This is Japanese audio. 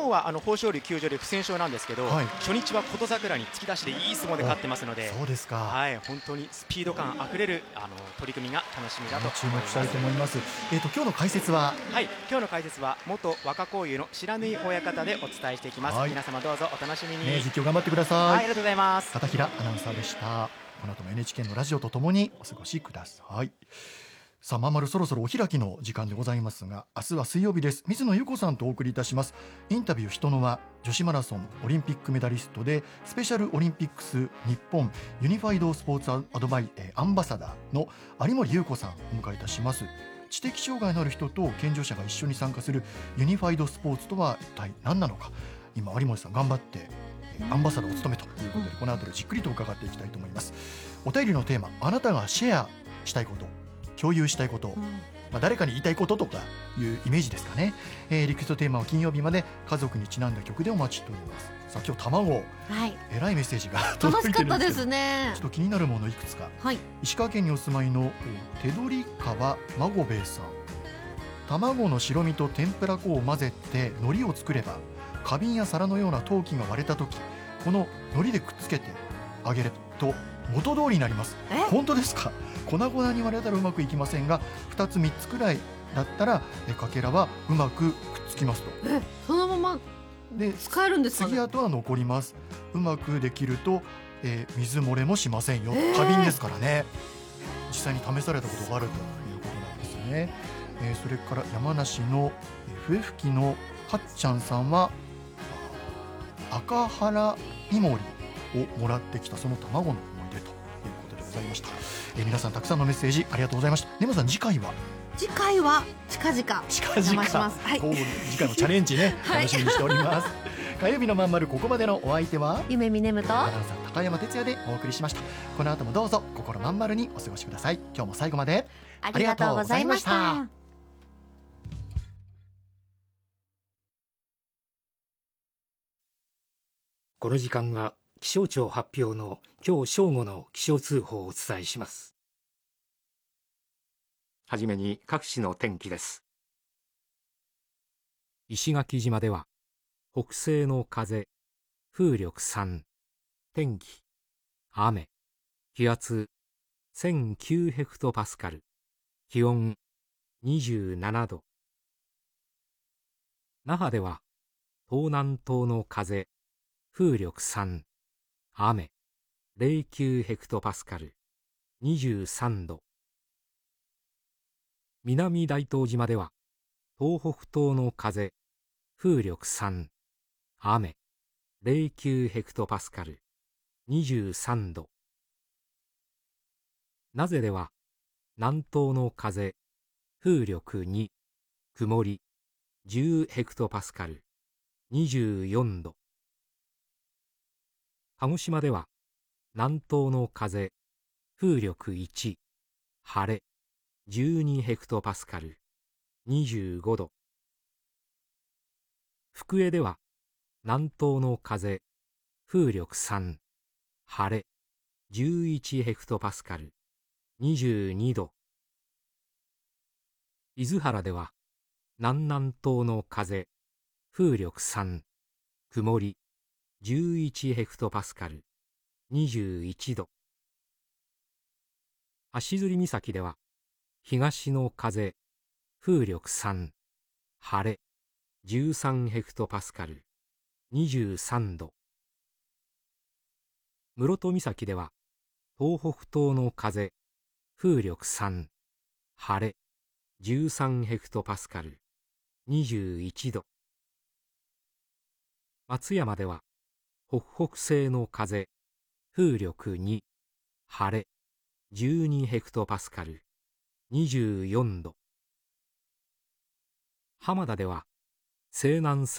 日は豊昇龍休場で不戦勝なんですけど、 はい、 初日は琴櫻に突き出しでいい相撲で勝ってますので、 そうですか、 はい、本当にスピード感あふれる取り組みが楽しみだと注目思います。 したいと思います。今日の解説は、 はい、今日の解説は元若光湯の白縫親方でお伝えしていきます。 はい、 皆様どうぞお楽しみに、 実況頑張ってください。 はい、ありがとうございます。 片平アナウンサーでした。この後も NHK のラジオとともにお過ごしください。さあ、まんまるそろそろお開きの時間でございますが、明日は水曜日です。水野優子さんとお送りいたします。インタビュー人の輪、女子マラソンオリンピックメダリストでスペシャルオリンピックス日本ユニファイドスポーツアンバサダーの有森優子さんをお迎えいたします。知的障害のある人と健常者が一緒に参加するユニファイドスポーツとは一体何なのか、今有森さん頑張ってアンバサダーを務めということで、この後でじっくりと伺っていきたいと思います。お便りのテーマ、あなたがシェアしたいこと、共有したいこと、誰かに言いたいこととかいうイメージですかね。リクエストテーマは金曜日まで家族にちなんだ曲でお待ちしております。さあ、今日卵、えらいメッセージが届いてるんですけど、 楽しかったですね。 ちょっと気になるものいくつか、 はい、 石川県にお住まいの手取川孫兵衛さん、卵の白身と天ぷら粉を混ぜて海苔を作れば、花瓶や皿のような陶器が割れた時、この海苔でくっつけてあげると元通りになります。本当ですか？粉々に割れたらうまくいきませんが、2つ3つくらいだったらかけらはうまくくっつきますと。 そのままで使えるんですかね？ 次跡は残ります。うまくできると、水漏れもしませんよ。花瓶ですからね。実際に試されたことがあるということなんですね。それから山梨の笛吹きのかっちゃんさんは、赤原イモリをもらってきたその卵の思い出ということでございました。皆さんたくさんのメッセージありがとうございました。根本さん、次回は近々お邪魔します。 次回もチャレンジね、楽しみにしております火曜日のまんまる、ここまでのお相手は夢見ねむとアナウンサー高山哲也でお送りしました。この後もどうぞ心まんまるにお過ごしください。今日も最後までありがとうございました。 この時間は気象庁発表の今日正午の気象通報をお伝えします。はじめに各地の天気です。石垣島では北西の風、風力3、天気雨、気圧1009ヘクトパスカル、気温27度。那覇では東南東の風、風力3、雨09ヘクトパスカル、23度。南大東島では東北東の風、風力3、雨09ヘクトパスカル、23度。名瀬では南東の風、風力2、曇り10ヘクトパスカル、24度。鹿児島では南東の風、風力1、晴れ12ヘクトパスカル、25度。福江では南東の風、風力3、晴れ11ヘクトパスカル、22度。伊豆原では南南東の風、風力3、曇り11ヘクトパスカル、21度。足摺岬では東の風、風力3、晴れ13ヘクトパスカル、23度。室戸岬では東北東の風、風力3、晴れ13ヘクトパスカル、21度。松山では北北西の風、風力2、晴れ12ヘクトパスカル、24度。浜田では西南西